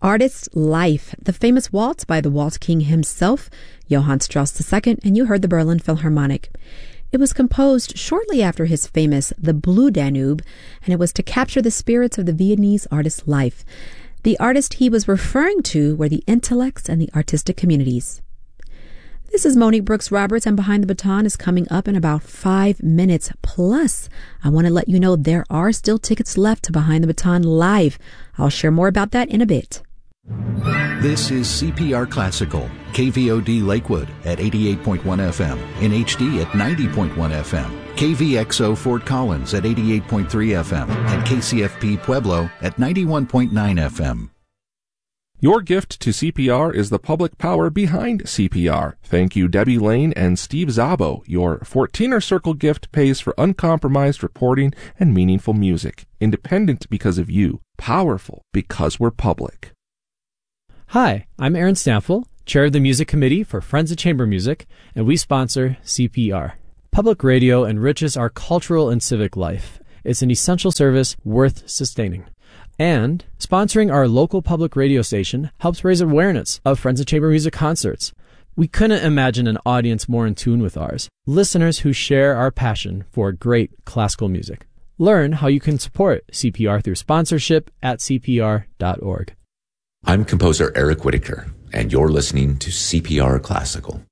Artist's Life, the famous waltz by the Waltz King himself, Johann Strauss II, and you heard the Berlin Philharmonic. It was composed shortly after his famous The Blue Danube, and it was to capture the spirits of the Viennese artist's life. The artist he was referring to were the intellects and the artistic communities. This is Monique Brooks Roberts, and Behind the Baton is coming up in about 5 minutes. Plus, I want to let you know there are still tickets left to Behind the Baton Live. I'll share more about that in a bit. This is CPR Classical, KVOD Lakewood at 88.1 FM, in HD at 90.1 FM, KVXO Fort Collins at 88.3 FM, and KCFP Pueblo at 91.9 FM. Your gift to CPR is the public power behind CPR. Thank you, Debbie Lane and Steve Zabo. Your 14er Circle gift pays for uncompromised reporting and meaningful music. Independent because of you. Powerful because we're public. Hi, I'm Aaron Stanfill, Chair of the Music Committee for Friends of Chamber Music, and we sponsor CPR. Public radio enriches our cultural and civic life. It's an essential service worth sustaining. And sponsoring our local public radio station helps raise awareness of Friends of Chamber Music concerts. We couldn't imagine an audience more in tune with ours, listeners who share our passion for great classical music. Learn how you can support CPR through sponsorship at cpr.org. I'm composer Eric Whitaker, and you're listening to CPR Classical.